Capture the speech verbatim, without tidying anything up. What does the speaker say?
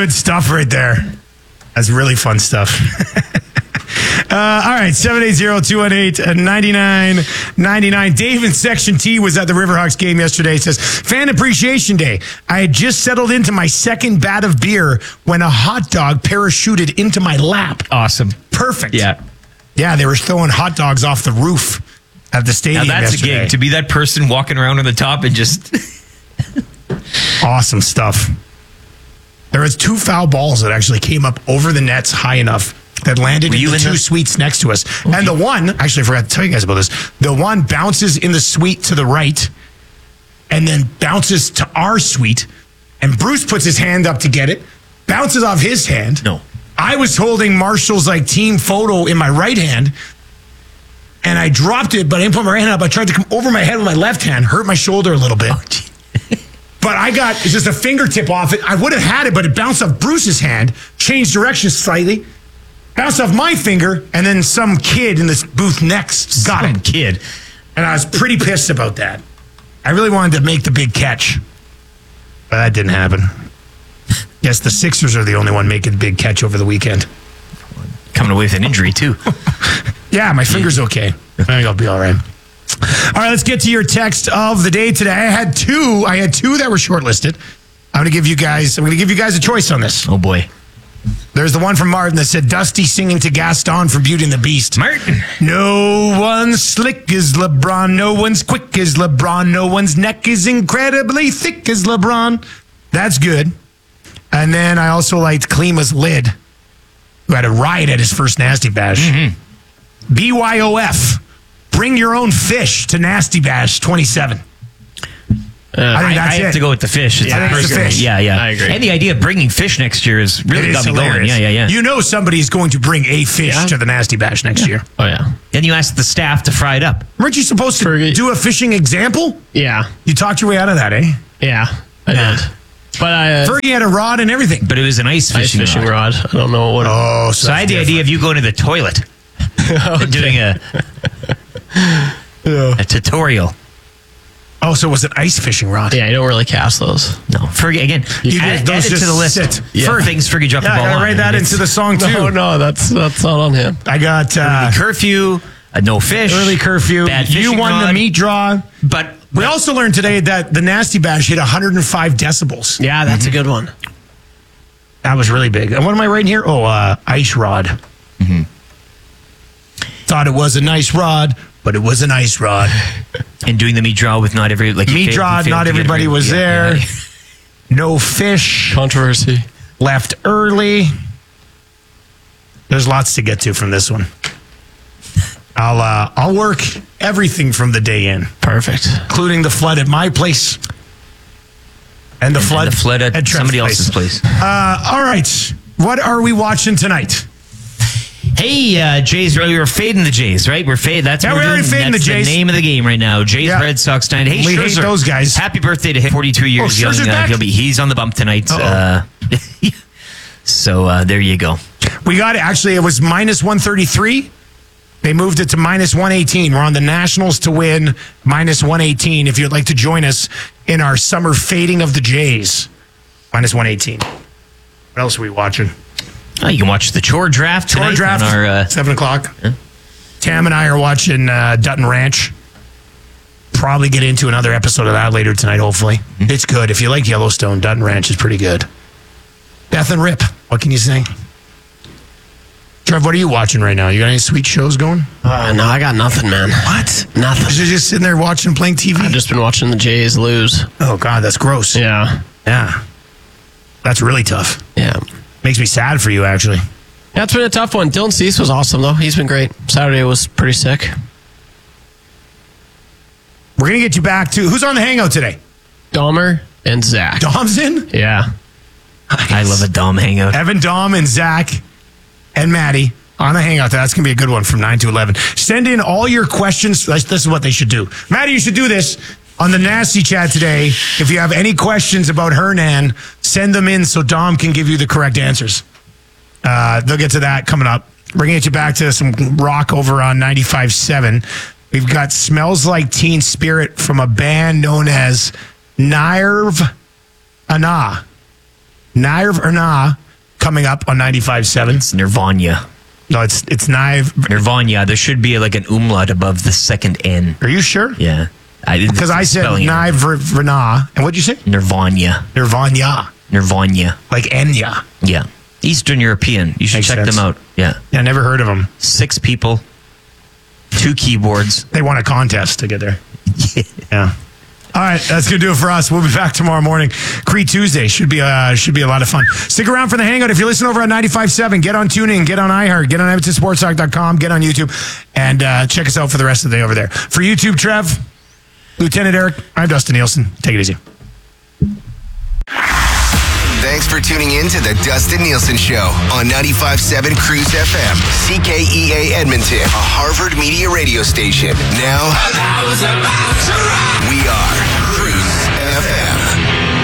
good stuff right there. That's really fun stuff. uh, all right, seven eight zero, two one eight, nine nine nine nine. Dave in Section T was at the Riverhawks game yesterday. He says, Fan Appreciation Day. I had just settled into my second bat of beer when a hot dog parachuted into my lap. Awesome. Perfect. Yeah. Yeah, they were throwing hot dogs off the roof at the stadium Now that's yesterday. a gig, to be that person walking around on the top and just... Awesome stuff. There was two foul balls that actually came up over the nets high enough that landed Were in you the in two the- suites next to us. Okay. And the one, actually I forgot to tell you guys about this, the one bounces in the suite to the right and then bounces to our suite, and Bruce puts his hand up to get it, bounces off his hand. No. I was holding Marshall's like team photo in my right hand, and I dropped it, but I didn't put my right hand up. I tried to come over my head with my left hand, hurt my shoulder a little bit. Oh, But I got just a fingertip off it. I would have had it, but it bounced off Bruce's hand, changed direction slightly, bounced off my finger, and then some kid in this booth next got Some it. kid. And I was pretty pissed about that. I really wanted to make the big catch, but that didn't happen. Guess the Sixers are the only one making the big catch over the weekend. Coming away with an injury, too. Yeah, my finger's okay. I think I'll be all right. All right, let's get to your text of the day today. I had two. I had two that were shortlisted. I'm going to give you guys. I'm going to give you guys a choice on this. Oh, boy. There's the one from Martin that said Dusty singing to Gaston from Beauty and the Beast. Martin. No one's slick as LeBron. No one's quick as LeBron. No one's neck is incredibly thick as LeBron. That's good. And then I also liked Klima's Lid, who had a riot at his first Nasty Bash. Mm-hmm. B Y O F. Bring your own fish to Nasty Bash twenty-seven. Uh, I think that's I have it. to go with the fish. It's Yeah, I think it's the personally- fish. Yeah, yeah. I agree. And the idea of bringing fish next year is really It got is me hilarious. going. Yeah, yeah, yeah. You know somebody's going to bring a fish Yeah. to the Nasty Bash next year. Oh, yeah. Then you ask the staff to fry it up. Weren't you supposed to Fergie. do a fishing example? Yeah. You talked your way out of that, eh? Yeah. I Yeah. did. But I... Uh, Fergie had a rod and everything. But it was an ice ice fishing, fishing rod. rod. I don't know what... Oh, So I had the idea of you going to the toilet and doing a, a tutorial. Oh, so it was an ice fishing rod. Yeah, you don't really cast those. No, Fergie, again, You add, did- those add it to just the list. sit. Yeah. For things Fergie dropped Yeah, the I ball gotta on. write that It's into the song, too. No, no, that's that's not on him. I got uh, curfew, a no fish, early curfew. bad You fishing won the rod. meat draw. But We also learned today that the Nasty Bash hit one hundred five decibels. Yeah, that's a good one. That was really big. And what am I writing here? Oh, uh, ice rod. Mm-hmm. Thought it was a nice rod, but it was an ice rod. and doing the meat draw with not every like you Meat failed- draw, you failed not to get everybody every- was yeah, there. yeah. No fish. Controversy. Left early. There's lots to get to from this one. I'll uh, I'll work everything from the day in, Perfect. including the flood at my place and the And flood the flood at, Trev's somebody else's place. Uh, all right, what are we watching tonight? Hey, uh, Jays, we were fading the Jays, right? We're fading. That's Yeah, what we're we're already doing. fading That's the Jays. name of the game right now. Jays, Yeah. Red Sox tonight. Hey, We hate Scherzer, those guys. Happy birthday to him. forty-two years Oh, young. Scherzer's Uh, back? he'll be. He's on the bump tonight. Uh, so uh, there you go. We got it. Actually, it was minus one thirty-three. They moved it to minus one eighteen. We're on the Nationals to win, minus one eighteen. If you'd like to join us in our summer fading of the Jays, minus one eighteen. What else are we watching? Oh, you can watch the chore draft Chore tonight draft, on our. Uh, seven o'clock. Yeah. Tam and I are watching uh, Dutton Ranch. Probably get into another episode of that later tonight, hopefully. Mm-hmm. It's good. If you like Yellowstone, Dutton Ranch is pretty good. Beth and Rip, what can you say? Trev, what are you watching right now? You got any sweet shows going? Uh, no, I got nothing, man. What? Nothing. You're just sitting there watching, playing T V? I've just been watching the Jays lose. Oh, God, that's gross. Yeah. Yeah. That's really tough. Yeah. Makes me sad for you, actually. That's been a tough one. Dylan Cease was awesome, though. He's been great. Saturday was pretty sick. We're going to get you back to... Who's on the Hangout today? Dahmer and Zach. Dom's in? Yeah. I love a Dom hangout. Evan, Dom, and Zach and Maddie on the Hangout. That's going to be a good one from nine to eleven. Send in all your questions. This this is what they should do. Maddie, you should do this on the Nasty Chat today. If you have any questions about Hernan, send them in so Dom can give you the correct answers. Uh, they'll get to that coming up. We're going to get you back to some rock over on ninety-five point seven. We've got Smells Like Teen Spirit from a band known as Nirv Ana. Nirvana coming up on ninety-five point seven. It's Nirvana. No, it's it's Nive. Nirvana. There should be like an umlaut above the second N. Are you sure? Yeah. Because I, I said Nirvana. And what'd you say? Nirvana. Nirvana. Nirvana. Like Enya. Yeah. Eastern European. You should Makes check sense. them out. Yeah. Yeah, I never heard of them. Six people. Two keyboards. They won a contest to get there. Yeah. All right, that's going to do it for us. We'll be back tomorrow morning. Cree Tuesday should be uh, should be a lot of fun. Stick around for the Hangout. If you listen over on ninety-five point seven, get on TuneIn, get on iHeart, get on Edmonton Sports Talk dot com, get on YouTube, and uh, check us out for the rest of the day over there. For YouTube, Trev, Lieutenant Eric, I'm Dustin Nielsen. Take it easy. Thanks for tuning in to the Dustin Nielsen Show on ninety-five point seven Cruise F M, C K E A Edmonton, a Harvard Media radio station. Now, we are